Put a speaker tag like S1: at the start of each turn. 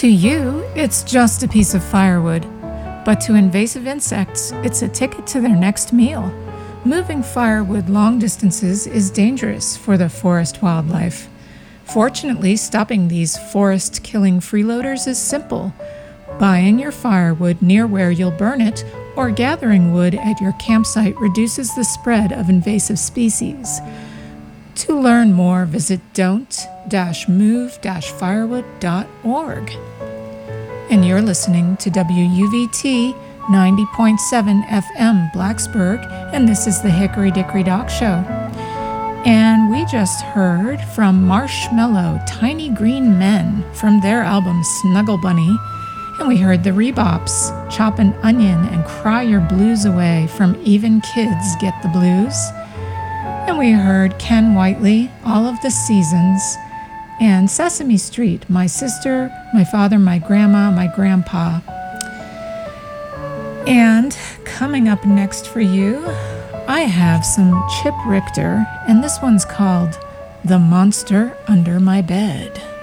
S1: To you, it's just a piece of firewood, but to invasive insects, it's a ticket to their next meal. Moving firewood long distances is dangerous for the forest wildlife. Fortunately, stopping these forest-killing freeloaders is simple. Buying your firewood near where you'll burn it or gathering wood at your campsite reduces the spread of invasive species. To learn more, visit don't-move-firewood.org. And you're listening to WUVT 90.7 FM Blacksburg, and this is the Hickory Dickory Dock Show. And we just heard from Marshmello, Tiny Green Men, from their album Snuggle Bunny. And we heard the Rebops, Chop an Onion and Cry Your Blues Away, from Even Kids Get the Blues. And we heard Ken Whiteley, All of the Seasons, and Sesame Street, My Sister, My Father, My Grandma, My Grandpa. And coming up next for you, I have some Chip Richter, and this one's called The Monster Under My Bed.